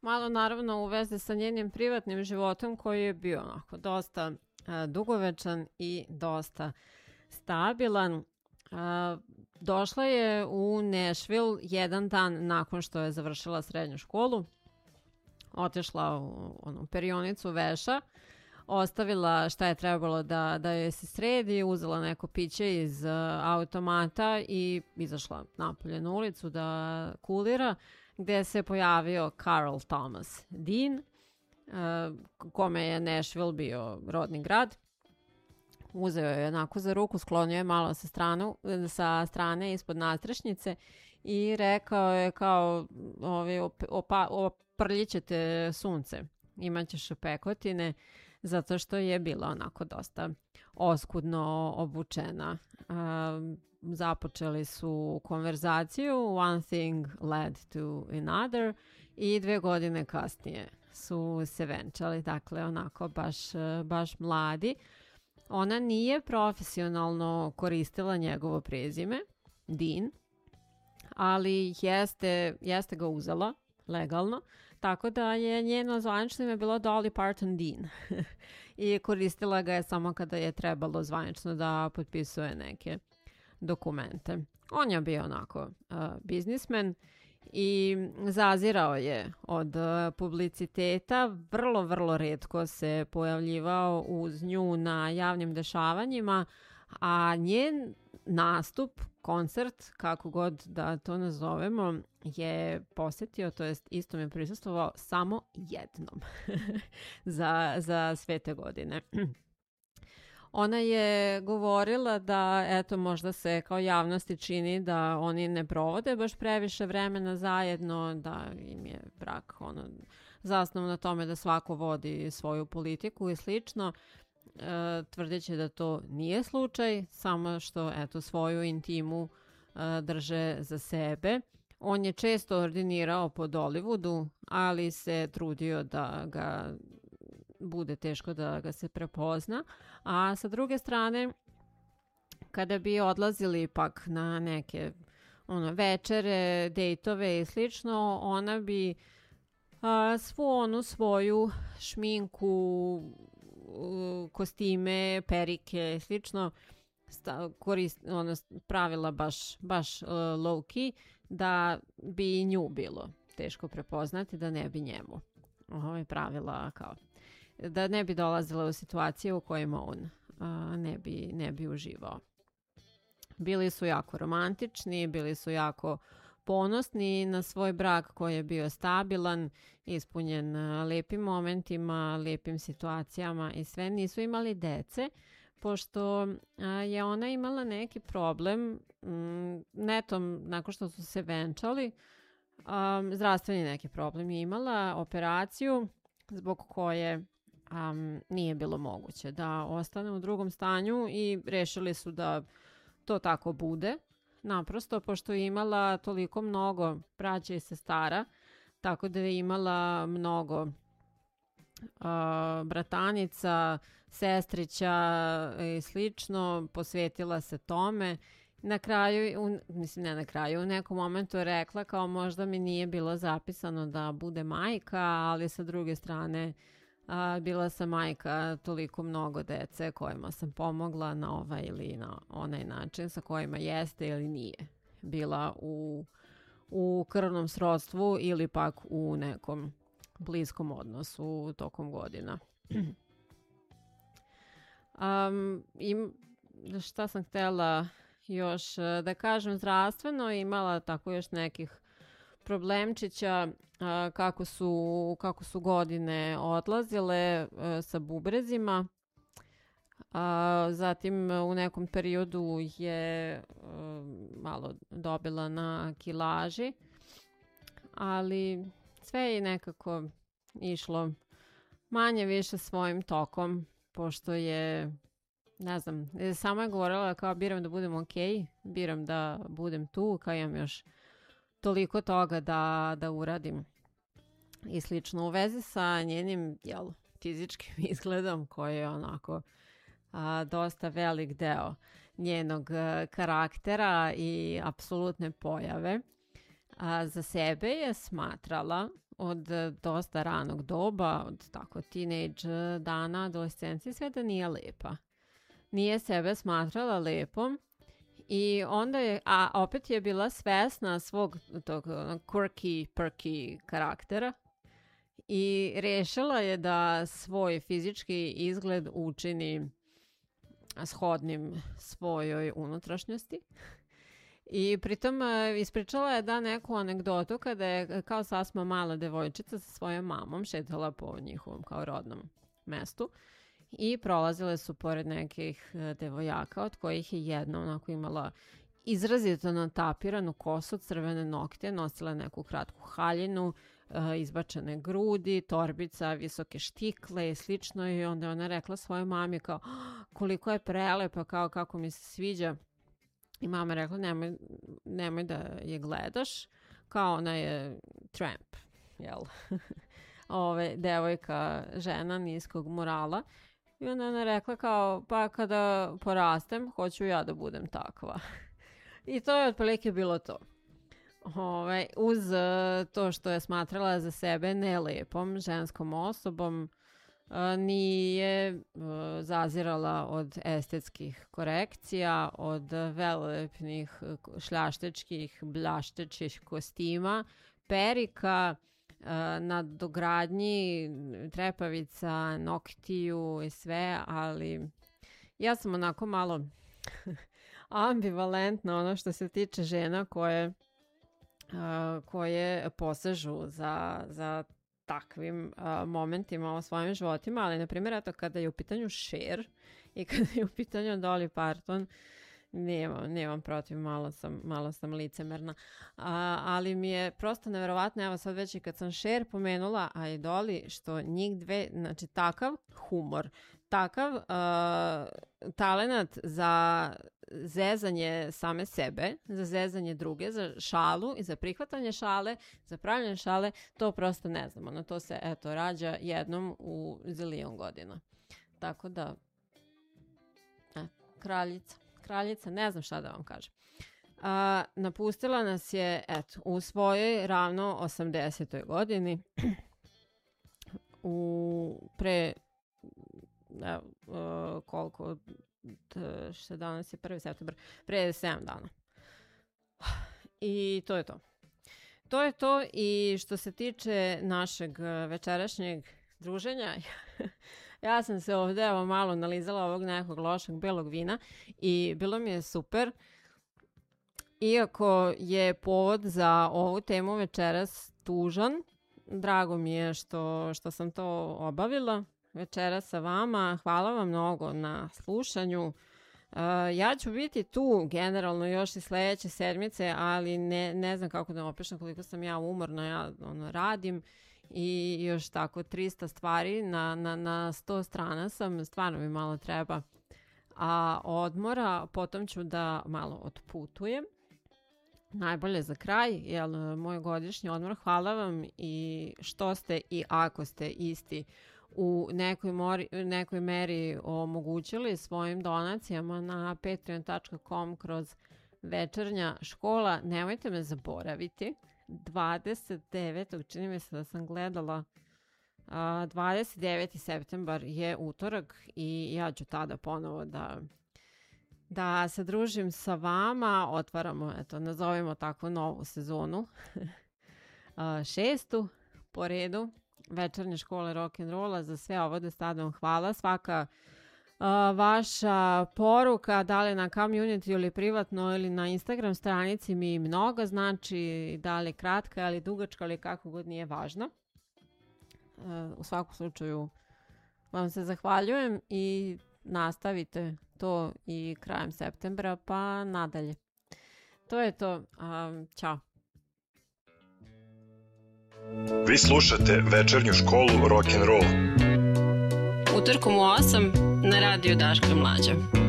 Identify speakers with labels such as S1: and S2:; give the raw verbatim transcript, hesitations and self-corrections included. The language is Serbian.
S1: malo naravno u vezi sa njenim privatnim životom koji je bio onako dosta a, dugovečan i dosta stabilan. A, došla je u Nashville jedan dan nakon što je završila srednju školu. Otišla u onu perionicu veša, ostavila šta je trebalo da, da joj se sredi, uzela neko piće iz uh, automata i izašla napolje na ulicu da kulira, gde se pojavio Carl Thomas Dean, uh, kome je Nashville bio rodni grad. Uzeo je onako za ruku, sklonio je malo sa, stranu, sa strane ispod nadstrešnice i rekao je kao ovi, opa, oprljićete sunce, imaćeš pekotine, zato što je bila onako dosta oskudno obučena. Um, započeli su konverzaciju, one thing led to another, i dve godine kasnije su se venčali, dakle onako baš, baš mladi. Ona nije profesionalno koristila njegovo prezime, Dean, ali jeste, jeste ga uzela legalno, tako da je njeno zvanično ime bilo Dolly Parton Dean i koristila ga je samo kada je trebalo zvanično da potpisuje neke dokumente. On je bio onako uh, biznismen i zazirao je od uh, publiciteta, vrlo, vrlo retko se pojavljivao uz nju na javnim dešavanjima, a njen nastup, koncert, kako god da to nazovemo, je posjetio, to jest istom je prisustvovao samo jednom za, za sve te godine. Ona je govorila da eto možda se kao javnosti čini da oni ne provode baš previše vremena zajedno, da im je brak ono, zasnovan na tome da svako vodi svoju politiku i slično. E, tvrdeći da to nije slučaj, samo što eto svoju intimu e, drže za sebe. On je često ordinirao po Hollywoodu, ali se trudio da ga bude teško da ga se prepozna. A sa druge strane, kada bi odlazili pak na neke ono, večere, dejtove i slično, ona bi a, svu onu svoju šminku, kostime, perike i slično korist, ona, pravila baš, baš uh, low key, da bi nju bilo teško prepoznati, da ne bi njemu ovaj, pravila kao da ne bi dolazila u situacije u kojima on uh, ne, bi, ne bi uživao. Bili su jako romantični, bili su jako ponosni na svoj brak koji je bio stabilan, ispunjen lepim momentima, lepim situacijama i sve. Nisu imali dece, pošto je ona imala neki problem netom nakon što su se venčali, zdravstveni neki problem je imala, operaciju zbog koje um, nije bilo moguće da ostane u drugom stanju i rešili su da to tako bude. Naprosto, pošto je imala toliko mnogo braće i sestara, tako da je imala mnogo uh, bratanica, sestrića i slično, posvetila se tome. Na kraju, u, mislim ne na kraju, u nekom momentu je rekla kao možda mi nije bilo zapisano da bude majka, ali sa druge strane a, bila sam majka toliko mnogo dece kojima sam pomogla na ovaj ili na onaj način, sa kojima jeste ili nije bila u, u krvnom srodstvu ili pak u nekom bliskom odnosu tokom godina. um, i šta sam htjela još da kažem, zdravstveno imala tako još nekih problemčića a, kako su, kako su godine odlazile a, sa bubrezima. A, zatim u nekom periodu je a, malo dobila na kilaži, ali sve je nekako išlo manje više svojim tokom, pošto je, ne znam, sama je govorila kao biram da budem ok, biram da budem tu, kao imam još toliko toga da, da uradim i slično. U vezi sa njenim jel, fizičkim izgledom koji je onako a, dosta velik deo njenog a, karaktera i apsolutne pojave. A za sebe je smatrala od dosta ranog doba, od tako teenage dana, adolescencije, sve da nije lepa. Nije sebe smatrala lepom i onda je, a opet je bila svesna svog tog quirky, perky karaktera i rešila je da svoj fizički izgled učini shodnim svojoj unutrašnjosti. I pritom ispričala je da neku anegdotu kada je kao sasma mala devojčica sa svojom mamom šetala po njihovom kao rodnom mestu i prolazile su pored nekih devojaka od kojih je jedna onako imala izrazito natapiranu kosu, crvene nokte, nosila neku kratku haljinu, izbačene grudi, torbica, visoke štikle i slično i onda ona rekla svojoj mami kao koliko je prelepa, kao kako mi se sviđa. I mama rekla, nemoj, nemoj da je gledaš, kao ona je tramp, jel? Ove, devojka, žena niskog morala. I onda ona rekla kao, pa kada porastem, hoću ja da budem takva. I to je otprilike bilo to. Ove, uz to što je smatrala za sebe nelepom ženskom osobom, nije zazirala od estetskih korekcija, od velelepnih šljaštečkih, bljaštečih kostima, perika, na dogradnji, trepavica, noktiju i sve, ali ja sam onako malo ambivalentna ono što se tiče žena koje, koje posežu za, za takvim uh, momentima u svojim životima, ali na primjer eto kada je u pitanju Cher i kada je u pitanju Dolly Parton, nemam, nemam protiv, malo sam, malo sam licemerna, a, ali mi je prosto nevjerovatno, evo sad već i kad sam Cher pomenula, a i Dolly, što njih dve, znači takav humor, takav uh, talenat za zezanje same sebe, za zezanje druge, za šalu i za prihvatanje šale, za pravljanje šale, to prosto ne znamo. Na to se, eto, rađa jednom u zilijon godina. Tako da, e, kraljica, kraljica, ne znam šta da vam kažem. A, napustila nas je, eto, u svojoj ravno osamdesetoj godini, u pre, evo, uh, koliko, što danas je prvi septembar, pre sedam dana. I to je to. To je to i što se tiče našeg večerašnjeg druženja, ja sam se ovdje evo malo nalizala ovog nekog lošeg belog vina i bilo mi je super. Iako je povod za ovu temu večeras tužan, drago mi je što, što sam to obavila večeras sa vama. Hvala vam mnogo na slušanju. Uh, ja ću biti tu generalno još i sljedeće sedmice, ali ne, ne znam kako da opišem koliko sam ja umorna, ja ono, radim i još tako trista stvari na, na, na sto strana sam, stvarno mi malo treba a odmora, potom ću da malo otputujem. Najbolje za kraj, jer moj godišnji odmor, hvala vam i što ste i ako ste isti u nekoj, mori, nekoj meri omogućili svojim donacijama na patreon dot com kroz večernja škola. Nemojte me zaboraviti. dvadeset devetog čini mi se da sam gledala, dvadeset deveti septembar je utorak i ja ću tada ponovo da, da se družim sa vama. Otvaramo, eto, nazovimo tako novu sezonu, šestu po redu večernje škole rock'n'rolla. Za sve ovo da sad vam hvala. Svaka uh, vaša poruka, da li na community ili privatno ili na Instagram stranici mi mnogo znači, da li kratka ili dugačka ili kako god, nije važno. Uh, u svakom slučaju vam se zahvaljujem i nastavite to i krajem septembra pa nadalje. To je to. Um, ćao.
S2: Vi slušate večernju školu rock'n'rolla.
S1: Utorkom u osam na radiju Daško i Mlađa.